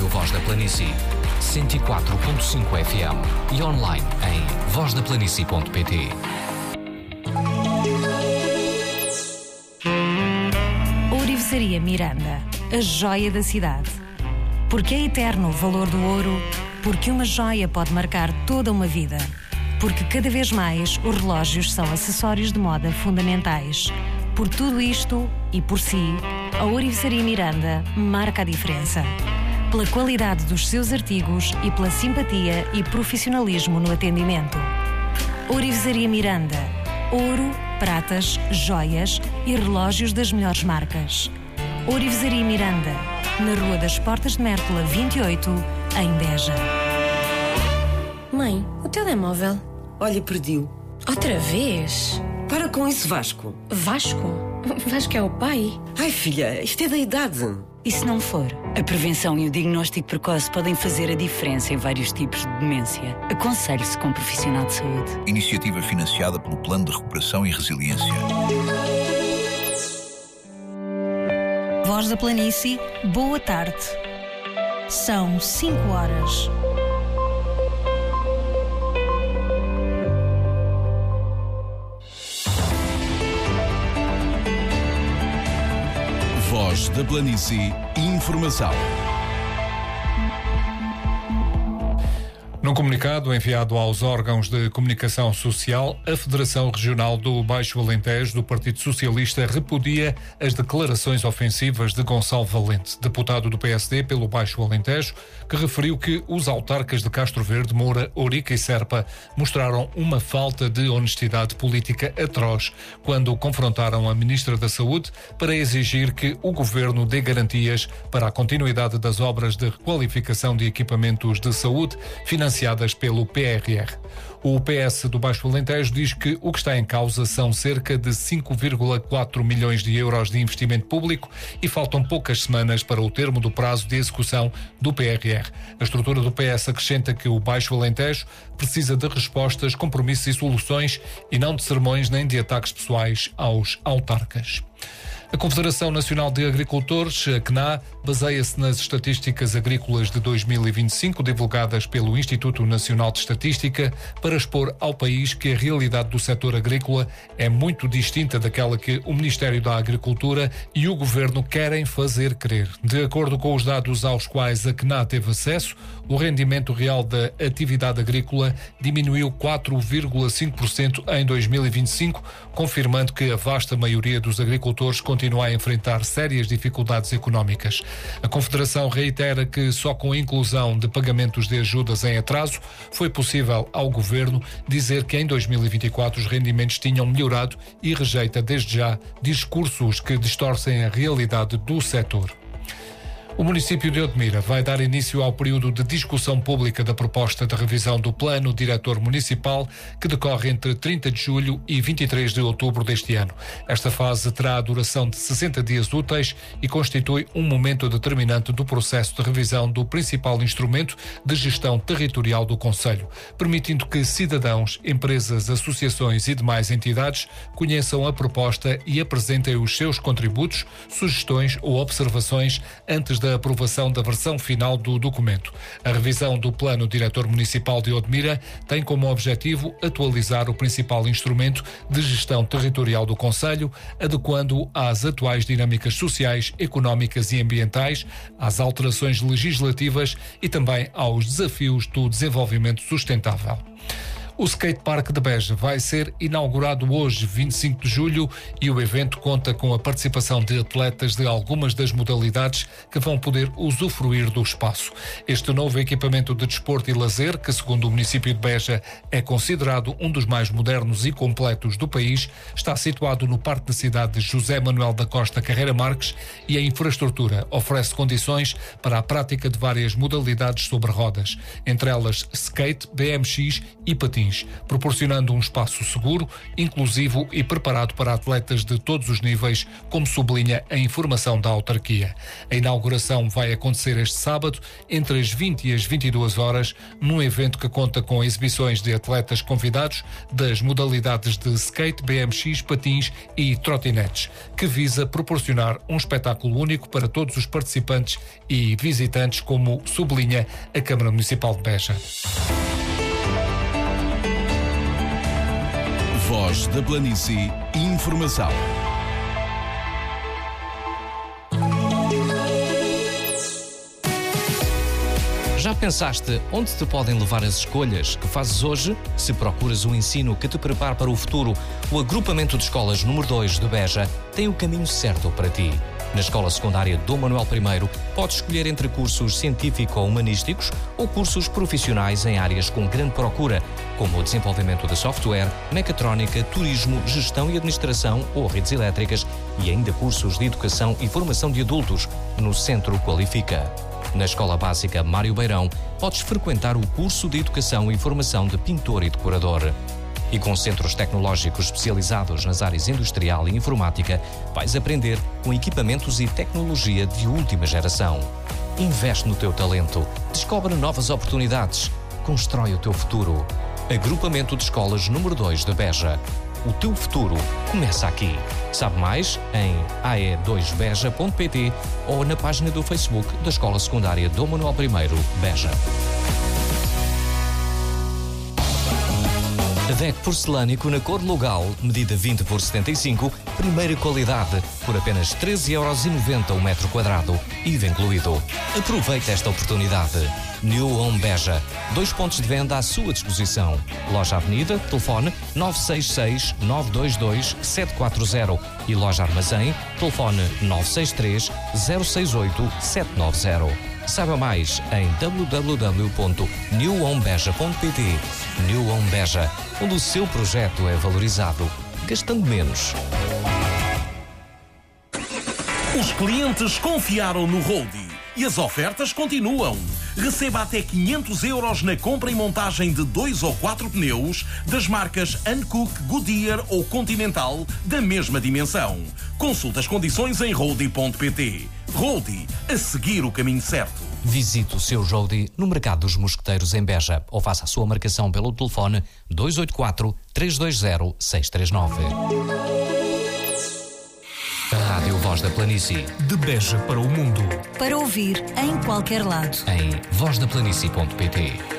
Rádio Voz da Planície, 104.5 FM e online em vozdaplanície.pt. Ourivesaria Miranda, a joia da cidade. Porque é eterno o valor do ouro, porque uma joia pode marcar toda uma vida. Porque cada vez mais os relógios são acessórios de moda fundamentais. Por tudo isto e por si, a Ourivesaria Miranda marca a diferença. Pela qualidade dos seus artigos e pela simpatia e profissionalismo no atendimento. Ourivesaria Miranda. Ouro, pratas, joias e relógios das melhores marcas. Ourivesaria Miranda, na Rua das Portas de Mértola 28, em Beja. Mãe, o telemóvel. Olha, perdi-o. Outra vez? Para com isso, Vasco. Vasco? Vasco é o pai? Ai, filha, isto é da idade. E se não for? A prevenção e o diagnóstico precoce podem fazer a diferença em vários tipos de demência. Aconselhe-se com um profissional de saúde. Iniciativa financiada pelo Plano de Recuperação e Resiliência. Voz da Planície, boa tarde. São 5 horas. Voz da Planície, informação. Num comunicado enviado aos órgãos de comunicação social, a Federação Regional do Baixo Alentejo do Partido Socialista repudia as declarações ofensivas de Gonçalo Valente, deputado do PSD pelo Baixo Alentejo, que referiu que os autarcas de Castro Verde, Moura, Ourique e Serpa mostraram uma falta de honestidade política atroz quando confrontaram a Ministra da Saúde para exigir que o Governo dê garantias para a continuidade das obras de requalificação de equipamentos de saúde financiadas pelo PRR. O PS do Baixo Alentejo diz que o que está em causa são cerca de 5,4 milhões de euros de investimento público e faltam poucas semanas para o termo do prazo de execução do PRR. A estrutura do PS acrescenta que o Baixo Alentejo precisa de respostas, compromissos e soluções e não de sermões nem de ataques pessoais aos autarcas. A Confederação Nacional de Agricultores, a CNA, baseia-se nas estatísticas agrícolas de 2025 divulgadas pelo Instituto Nacional de Estatística para expor ao país que a realidade do setor agrícola é muito distinta daquela que o Ministério da Agricultura e o Governo querem fazer crer. De acordo com os dados aos quais a CNA teve acesso, o rendimento real da atividade agrícola diminuiu 4,5% em 2025, confirmando que a vasta maioria dos agricultores continua a enfrentar sérias dificuldades económicas. A Confederação reitera que só com a inclusão de pagamentos de ajudas em atraso foi possível ao Governo dizer que em 2024 os rendimentos tinham melhorado e rejeita desde já discursos que distorcem a realidade do setor. O município de Odmira vai dar início ao período de discussão pública da proposta de revisão do Plano Diretor Municipal, que decorre entre 30 de julho e 23 de outubro deste ano. Esta fase terá a duração de 60 dias úteis e constitui um momento determinante do processo de revisão do principal instrumento de gestão territorial do concelho, permitindo que cidadãos, empresas, associações e demais entidades conheçam a proposta e apresentem os seus contributos, sugestões ou observações antes da aprovação da versão final do documento. A revisão do Plano Diretor Municipal de Odmira tem como objetivo atualizar o principal instrumento de gestão territorial do concelho, adequando-o às atuais dinâmicas sociais, económicas e ambientais, às alterações legislativas e também aos desafios do desenvolvimento sustentável. O skatepark de Beja vai ser inaugurado hoje, 25 de julho, e o evento conta com a participação de atletas de algumas das modalidades que vão poder usufruir do espaço. Este novo equipamento de desporto e lazer, que segundo o município de Beja é considerado um dos mais modernos e completos do país, está situado no Parque da Cidade de José Manuel da Costa Carreira Marques e a infraestrutura oferece condições para a prática de várias modalidades sobre rodas, entre elas skate, BMX e patins. patins, proporcionando um espaço seguro, inclusivo e preparado para atletas de todos os níveis, como sublinha a informação da autarquia. A inauguração vai acontecer este sábado, entre as 20 e as 22 horas, num evento que conta com exibições de atletas convidados das modalidades de skate, BMX, patins e trotinetes, que visa proporcionar um espetáculo único para todos os participantes e visitantes, como sublinha a Câmara Municipal de Beja. Voz da Planície. Informação. Já pensaste onde te podem levar as escolhas que fazes hoje? Se procuras um ensino que te prepare para o futuro, o Agrupamento de Escolas número 2 de Beja tem o caminho certo para ti. Na Escola Secundária Dom Manuel I, podes escolher entre cursos científico-humanísticos ou cursos profissionais em áreas com grande procura, como o desenvolvimento de software, mecatrónica, turismo, gestão e administração ou redes elétricas, e ainda cursos de educação e formação de adultos no Centro Qualifica. Na Escola Básica Mário Beirão, podes frequentar o curso de Educação e Formação de Pintor e Decorador. E com centros tecnológicos especializados nas áreas industrial e informática, vais aprender com equipamentos e tecnologia de última geração. Investe no teu talento, descobre novas oportunidades, constrói o teu futuro. Agrupamento de Escolas número 2 de Beja. O teu futuro começa aqui. Sabe mais em ae2beja.pt ou na página do Facebook da Escola Secundária Dom Manuel I, Beja. DEC porcelânico na cor Lugal, medida 20 por 75, primeira qualidade, por apenas 13,90€ o metro quadrado, IVA incluído. Aproveite esta oportunidade. New Home Beja, 2 pontos de venda à sua disposição. Loja Avenida, telefone 966-922-740 e Loja Armazém, telefone 963-068-790. Saiba mais em www.newhomebeja.pt. New Home Beja, onde o seu projeto é valorizado, gastando menos. Os clientes confiaram no Roadie e as ofertas continuam. Receba até 500€ na compra e montagem de 2 ou 4 pneus das marcas Hankook, Goodyear ou Continental da mesma dimensão. Consulte as condições em roadie.pt. Roadie, a seguir o caminho certo. Visite o seu Roadie no Mercado dos Mosqueteiros em Beja ou faça a sua marcação pelo telefone 284-320-639. A Rádio Voz da Planície. De Beja para o mundo. Para ouvir em qualquer lado. Em vozdaplanície.pt.